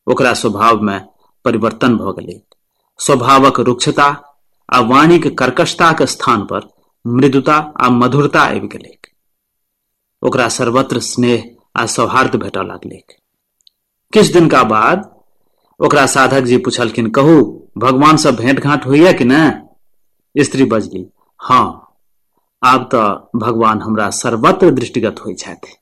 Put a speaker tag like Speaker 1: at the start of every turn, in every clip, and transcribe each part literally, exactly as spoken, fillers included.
Speaker 1: ओकरा स्वभाव में परिवर्तन भ गेलै। स्वभावक रुक्षता आ वाणीक कर्कशता के स्थान पर मृदुता आ मधुरता आबि गेलै। ओकरा सर्वत्र स्नेह आ सौहार्द भेटऽ लागलै। किछ दिन का बाद ओकरा साधक जी पूछलखिन, कहू भगवान से भेंट घाट होइया कि न? स्त्री बजली, हाँ, आब तो भगवान हमरा सर्वत्र दृष्टिगत होइ छथि।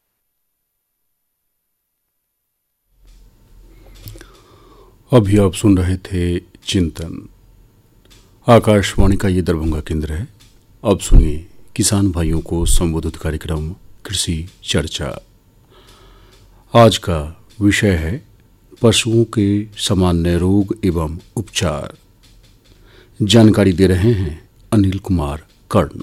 Speaker 2: अभी आप सुन रहे थे चिंतन। आकाशवाणी का ये दरभंगा केंद्र है। अब सुनिए किसान भाइयों को संबोधित कार्यक्रम कृषि चर्चा। आज का विषय है पशुओं के सामान्य रोग एवं उपचार। जानकारी दे रहे हैं अनिल कुमार कर्ण।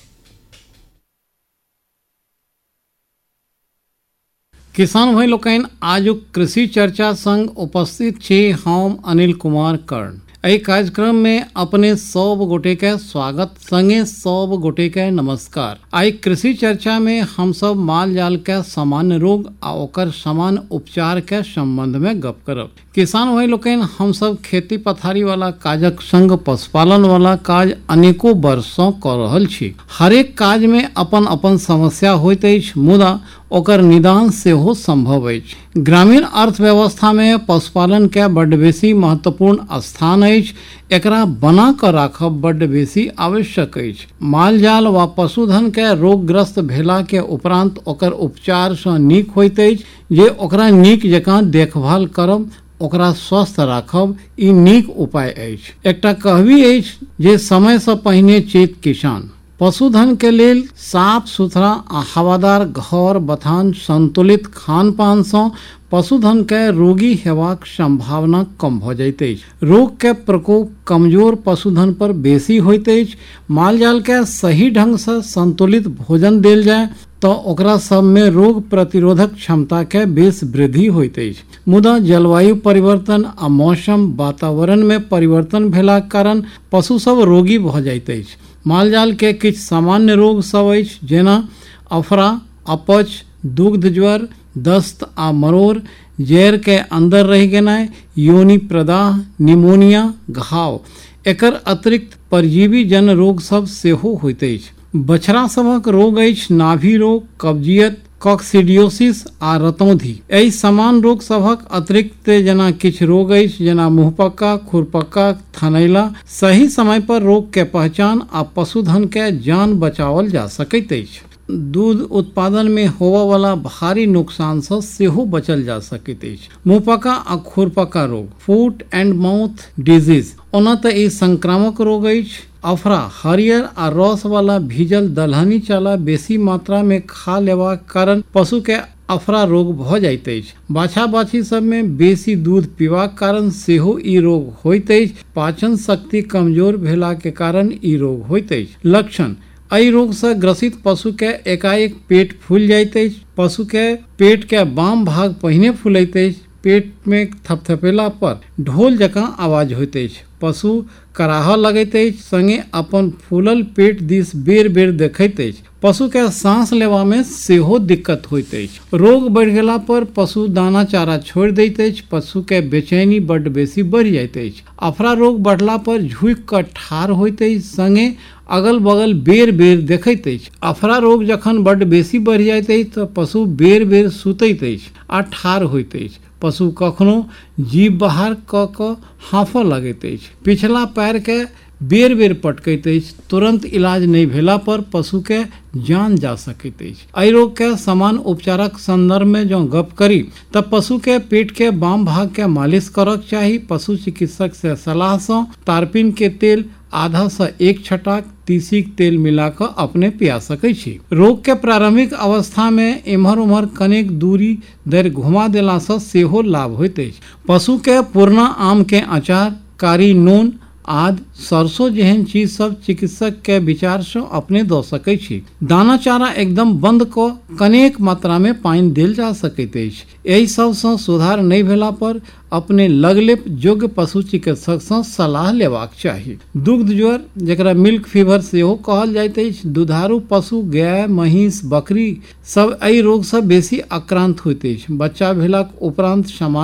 Speaker 3: किसान भाई लोकन आज कृषि चर्चा संग उपस्थित छे हम अनिल कुमार कर्ण। एहि कार्यक्रम में अपने सब गोटे के स्वागत संगे सब गोटे के नमस्कार। आई कृषि चर्चा में हम सब माल जाल के सामान्य रोग आ ओकर सामान्य उपचार के संबंध में गप करब। किसान भाई लोकन हम सब खेती पथारी वाला काजक संग पशुपालन वाला काज अनेको वर्षों कर रहल छी। हरेक काज में अपन अपन समस्या होइत अछि, मुदा ओकर निदान सेहो संभव अछि। ग्रामीण अर्थव्यवस्था में पशुपालन के बड्ड बेसी महत्वपूर्ण स्थान अछि। एकरा बना कर राखब बड्ड बेसी आवश्यक अछि। माल जाल वा पशुधन के रोगग्रस्त भेला के उपरांत ओकर उपचार सँ नीक होइत अछि जे ओकरा नीक जकाँ देखभाल करब, ओकरा स्वस्थ राखब ई नीक उपाय अछि। एकटा कहबी अछि जे समय सँ पहिने चेत किसान। पशुधन के लेल साफ सुथरा आ हवादार घर बथान संतुलित खान पान सँ पशुधन के रोगी हेबाक संभावना कम भ जाइत अछि। रोग के प्रकोप कमजोर पशुधन पर बेसी होइत अछि। माल जाल के सही ढंग से संतुलित भोजन देल जाय तो ओकरा सब में रोग प्रतिरोधक क्षमता के बेस वृद्धि होइत अछि। मुदा जलवायु परिवर्तन आ मौसम वातावरण में परिवर्तन भेला कारण पशु सब रोगी भ जाइत अछि। माल जाल के किछ सामान्य रोग सब अछि, जेना अफरा, अपच, दुग्ध ज्वर, दस्त आ मरोड़, जैर के अंदर रह गेनाय, योनि प्रदाह, निमोनिया, घाव। एकर अतिरिक्त परजीवी जन रोग सब सेहो होइत अछि। बछड़ा सभक रोग अछि नाभि रोग, कब्जियत, कॉक्सिडियोसिस आ रतौंधी। एहि समान रोग सभक अतिरिक्त जेना किछ रोग अछि जेना मुंहपक्का, खुरपक्का, थनैला। सही समय पर रोग के पहचान आ पशुधन के जान बचावल जा सकैत अछि। दूध उत्पादन में होबय वाला भारी नुकसान से सेहो बचल जा सकैत अछि। मुंहपक्का आ खुरपक्का रोग, फुट एंड माउथ डिजीज। ओना तऽ ई संक्रामक रोग अछि। अफरा, हरियर आ रस वाला भीजल दलहनी चाला बेसी मात्रा में खा लेबाक कारण पशु के अफरा रोग भ जाइत अछि। बाछा बाछी सब में बेसी दूध पीबाक कारण सेहो ई रोग होइत अछि। पाचन शक्ति कमजोर भेला के कारण ई रोग होइत अछि। लक्षण: एहि रोग से ग्रसित पशु के एकाएक पेट फूल जाइत अछि। पशु के पेट के बाम भाग पहिने फूलैत अछि। पेट में थपथपेला पर ढोल जकाँ आवाज होइत अछि। पशु कराह लगैत अछि, संगे अपन फूलल पेट दिस बेर बेर देखैत अछि। पशु के सांस लेवा में सेहो दिक्कत होइत अछि। रोग बढ़ि गेला पर पशु दाना चारा छोड़ि दैत अछि। पशु के बेचैनी बड्ड बेसी बढ़ि जाइत अछि। अफरा रोग बढ़ला पर झुकि कऽ ठाढ़ होइत अछि, संगे अगल बगल बेर बेर देखैत अछि। अफरा रोग जखन बड्ड बेसी बढ़ि जाइत अछि तऽ पशु बेर बेर सुतैत अछि आ ठाढ़ होइत अछि। पशु कखनो जीभ बाहर कऽ कऽ हांफऽ लगैत अछि। पिछला पैर के बेर बेर पटकैत अछि। तुरंत इलाज नहि भेला पर पशु के जान जा सकैत अछि। एहि रोग के समान उपचारक संदर्भ में जो गप करी तब पशु के पेट के बाम भाग के मालिश करक चाही। पशु चिकित्सक से सलाह सँ तारपीन के तेल आधा से एक छटाक तीसीक तेल मिला कऽ अपने पिया सकै छी। रोग के प्रारंभिक अवस्था में एम्हर उम्हर कनेक दूरी धरि घुमा देला सँ सेहो लाभ होइत अछि। पशु के पुरना आम के अचार, कारी नून आदि, सरसों जेहन चीज सब चिकित्सक के विचार से अपने दऽ सकै छी। दाना चारा एकदम बंद कऽ कनेक मात्रा में पानि देल जा सकैत अछि। एहि सब सँ सुधार नहि भेला पर अपने लगलेप योग्य पशु चिकित्सक सँ सलाह लेबाक चाही। दुग्ध ज्वर, जेकरा मिल्क फीवर सेहो कहल जाइत अछि, दुधारू पशु गाय, महींस, बकरी सब एहि रोग सँ बेसी आक्रांत होइत अछि। बच्चा भेलाक उपरांत सामान्य